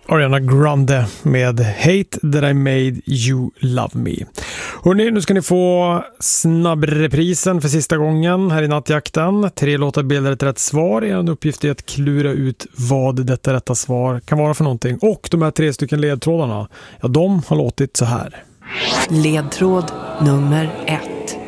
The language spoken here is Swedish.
Ariana Grande med Hate That I Made You Love Me. Hörrni, nu ska ni få snabbreprisen för sista gången här i nattjakten. 3 låtar bildar ett rätt svar. En uppgift är att klura ut vad detta rätta svar kan vara för någonting. Och de här 3 stycken ledtrådarna, ja, de har låtit så här. Ledtråd nummer 1.